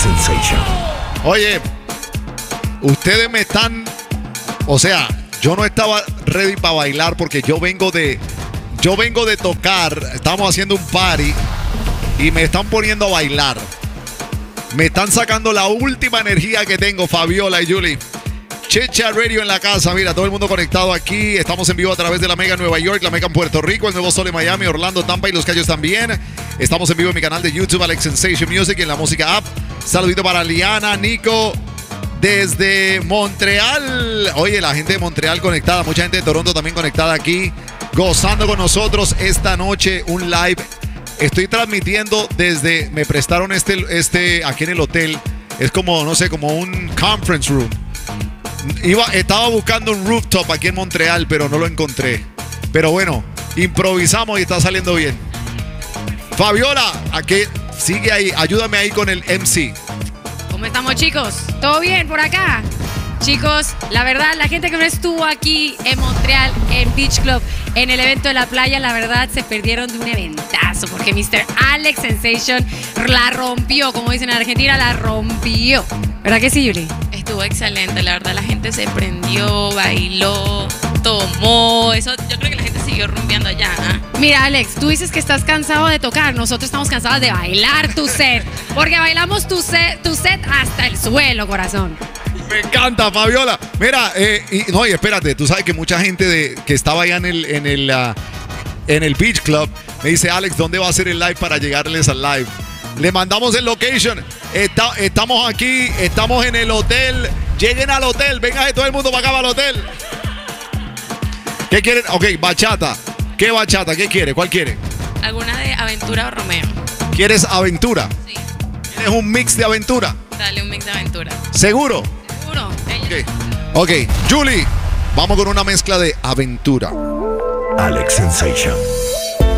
Sensation. Oye, ustedes me están... O sea, yo no estaba ready para bailar porque yo vengo de tocar. Estamos haciendo un party y me están poniendo a bailar. Me están sacando la última energía que tengo, Fabiola y Julie. Chit Chat Radio en la casa, mira, todo el mundo conectado aquí. Estamos en vivo a través de la Mega en Nueva York, la Mega en Puerto Rico, el Nuevo Sol en Miami, Orlando, Tampa y Los Cayos también. Estamos en vivo en mi canal de YouTube, Alex Sensation Music, en la música app. Saludito para Liana, Nico, desde Montreal. Oye, la gente de Montreal conectada, mucha gente de Toronto también conectada aquí, gozando con nosotros esta noche, un live. Estoy transmitiendo desde, me prestaron este aquí en el hotel. Es como, no sé, como un conference room. Estaba buscando un rooftop aquí en Montreal, pero no lo encontré. Pero bueno, improvisamos y está saliendo bien. Fabiola, aquí, sigue ahí, ayúdame ahí con el MC. ¿Cómo estamos, chicos? ¿Todo bien por acá? Chicos, la verdad, la gente que no estuvo aquí en Montreal, en Beach Club, en el evento de la playa, la verdad, se perdieron de un eventazo, porque Mr. Alex Sensation la rompió, como dicen en Argentina, la rompió. ¿Verdad que sí, Julie? Estuvo excelente, la verdad, la gente se prendió, bailó, tomó, eso, yo creo que la gente siguió rumbeando allá, ¿eh? Mira, Alex, tú dices que estás cansado de tocar, nosotros estamos cansados de bailar tu set, porque bailamos tu set hasta el suelo, corazón. Me encanta, Fabiola. Mira, y espérate, tú sabes que mucha gente que estaba allá en el Beach Club me dice, Alex, ¿dónde va a ser el live para llegarles al live? Le mandamos el location. Estamos aquí, estamos en el hotel. Lleguen al hotel, venga todo el mundo para acá, al hotel. ¿Qué quieren? Ok, bachata. ¿Qué bachata? ¿Qué quiere? ¿Cuál quiere? ¿Alguna de Aventura o Romeo? ¿Quieres aventura? Sí. ¿Quieres un mix de aventura? Dale un mix de Aventura. ¿Seguro? Seguro. Ok, Julie, vamos con una mezcla de aventura. Alex Sensation.